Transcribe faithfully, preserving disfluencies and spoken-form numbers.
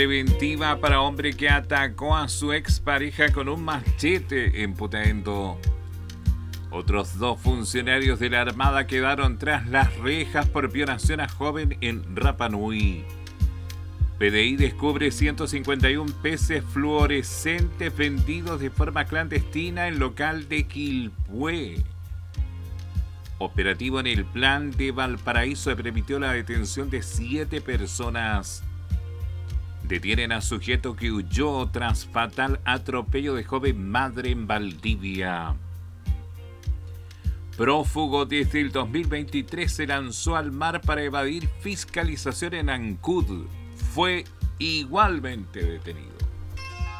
Preventiva para hombre que atacó a su expareja con un machete en Putaendo. Otros dos funcionarios de la Armada quedaron tras las rejas por violación a joven en Rapa Nui. P D I descubre ciento cincuenta y uno peces fluorescentes vendidos de forma clandestina en local de Quilpué. Operativo en el Plan de Valparaíso permitió la detención de siete personas. Detienen a sujeto que huyó tras fatal atropello de joven madre en Valdivia. Prófugo desde el dos mil veintitrés se lanzó al mar para evadir fiscalización en Ancud. Fue igualmente detenido.